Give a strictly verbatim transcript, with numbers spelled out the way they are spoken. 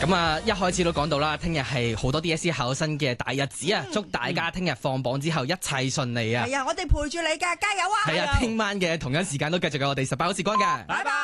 咁啊，一開始都講到啦，聽日係好多 D S E 考生嘅大日子啊！祝大家聽日放榜之後一切順利啊！ 係啊，我哋陪住你㗎，加油啊！ 係啊，聽晚嘅同樣時間都繼續有我哋十八號時光㗎， 拜拜。